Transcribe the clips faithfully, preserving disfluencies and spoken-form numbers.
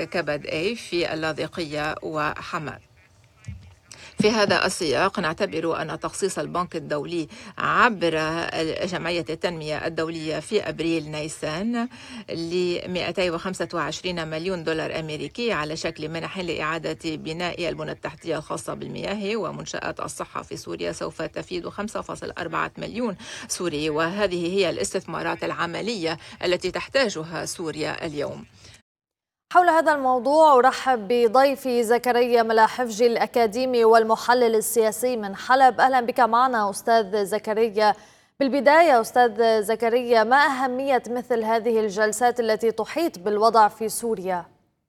كبد A في اللاذقية وحماة. في هذا السياق نعتبر أن تخصيص البنك الدولي عبر جمعية التنمية الدولية في أبريل نيسان ل مئتين وخمسة وعشرين مليون دولار أمريكي على شكل منح لإعادة بناء البنى التحتية الخاصة بالمياه ومنشآت الصحة في سوريا سوف تفيد خمسة فاصلة أربعة مليون سوري، وهذه هي الاستثمارات العملية التي تحتاجها سوريا اليوم. حول هذا الموضوع أرحب بضيفي زكريا ملاحفجي الأكاديمي والمحلل السياسي من حلب. أهلا بك معنا أستاذ زكريا. بالبداية أستاذ زكريا، ما أهمية مثل هذه الجلسات التي تحيط بالوضع في سوريا؟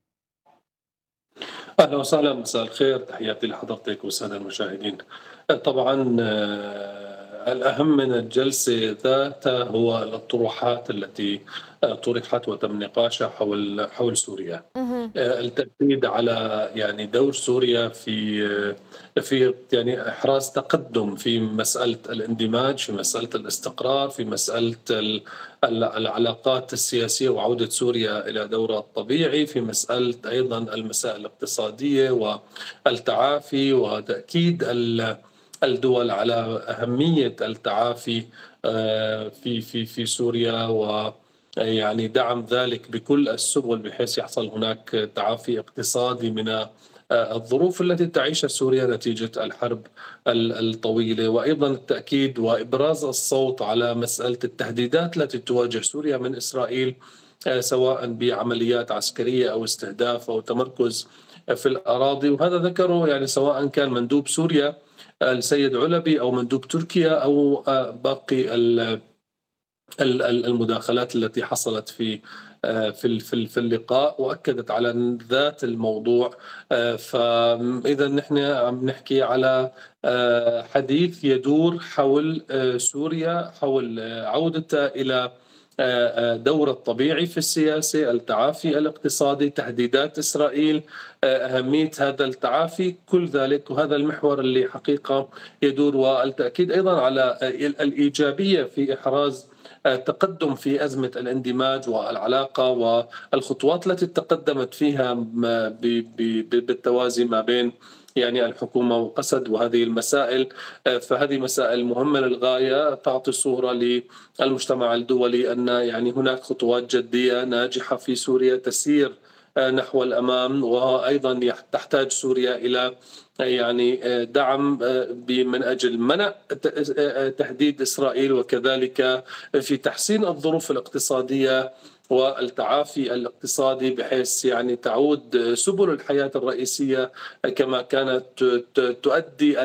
أهلا وسهلا، مساء الخير، تحياتي لحضرتك والسادة المشاهدين. طبعا الأهم من الجلسة ذاتها هو الطروحات التي طرحت وتم نقاشها حول حول سوريا. التأكيد على يعني دور سوريا في في يعني إحراز تقدم في مسألة الاندماج، في مسألة الاستقرار، في مسألة العلاقات السياسية وعودة سوريا إلى دورها الطبيعي، في مسألة أيضا المسائل الاقتصادية والتعافي، وتأكيد الدول على أهمية التعافي في في في سوريا، و يعني دعم ذلك بكل السبل بحيث يحصل هناك تعافي اقتصادي من الظروف التي تعيشها سوريا نتيجة الحرب الطويلة، وأيضا التأكيد وإبراز الصوت على مسألة التهديدات التي تواجه سوريا من إسرائيل، سواء بعمليات عسكرية أو استهداف أو تمركز في الأراضي. وهذا ذكره يعني سواء كان مندوب سوريا السيد علبي أو مندوب تركيا أو باقي المداخلات التي حصلت في في في اللقاء، واكدت على ذات الموضوع. فاذا نحن عم نحكي على حديث يدور حول سوريا، حول عودتها الى دور الطبيعي في السياسة، التعافي الاقتصادي، تهديدات إسرائيل، أهمية هذا التعافي، كل ذلك. وهذا المحور اللي حقيقة يدور، والتأكيد أيضا على الإيجابية في إحراز التقدم في أزمة الاندماج والعلاقة والخطوات التي تقدمت فيها بالتوازي ما بين يعني الحكومة وقسد وهذه المسائل. فهذه مسائل مهمة للغاية، تعطي صورة للمجتمع الدولي أن يعني هناك خطوات جدية ناجحة في سوريا تسير نحو الأمام، وأيضا تحتاج سوريا إلى يعني دعم من أجل منع تهديد إسرائيل، وكذلك في تحسين الظروف الاقتصادية والتعافي الاقتصادي بحيث يعني تعود سبل الحياة الرئيسية كما كانت تؤدي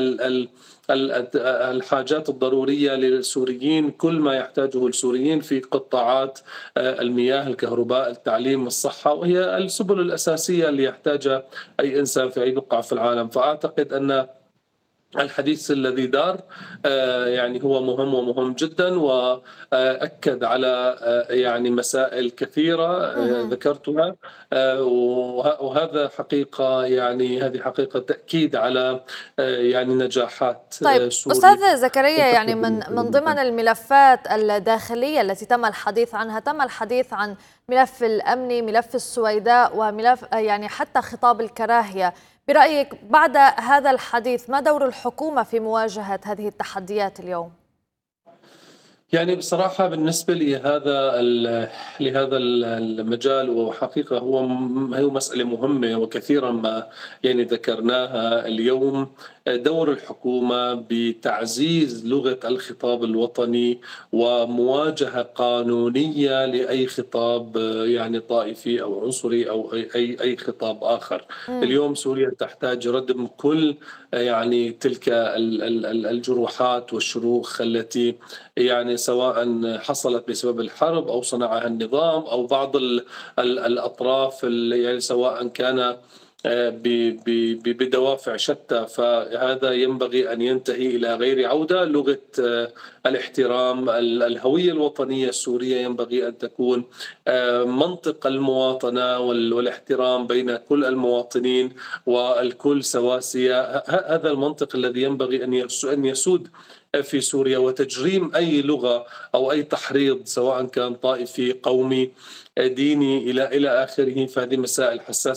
الحاجات الضرورية للسوريين، كل ما يحتاجه السوريين في قطاعات المياه، الكهرباء، التعليم، الصحة، وهي السبل الأساسية اللي يحتاجها أي إنسان في أي بقعة في العالم. فأعتقد أن الحديث الذي دار يعني هو مهم ومهم جدا، وأكد على يعني مسائل كثيرة ذكرتها، وهذا حقيقة يعني هذه حقيقة تأكيد على يعني نجاحات طيب سوريا. أستاذ زكريا، يعني من من ضمن الملفات الداخلية التي تم الحديث عنها تم الحديث عن ملف الأمن، ملف السويداء، وملف يعني حتى خطاب الكراهية. برأيك بعد هذا الحديث ما دور الحكومة في مواجهة هذه التحديات اليوم؟ يعني بصراحة بالنسبة لهذا لهذا المجال، وحقيقة هو هو مسألة مهمة وكثيرا ما يعني ذكرناها اليوم. دور الحكومة بتعزيز لغة الخطاب الوطني ومواجهة قانونية لأي خطاب يعني طائفي أو عنصري أو أي أي خطاب آخر. م. اليوم سوريا تحتاج ردم كل يعني تلك الجروحات والشروخ التي يعني سواء حصلت بسبب الحرب أو صنعها النظام أو بعض الأطراف يعني سواء كان بدوافع شتى. فهذا ينبغي أن ينتهي إلى غير عودة. لغة الاحترام، الهوية الوطنية السورية ينبغي أن تكون منطق المواطنة والاحترام بين كل المواطنين والكل سواسية. هذا المنطق الذي ينبغي أن يسود في سوريا، وتجريم أي لغة أو أي تحريض سواء كان طائفي، قومي، ديني، إلى إلى آخره. فهذه مسائل حساسة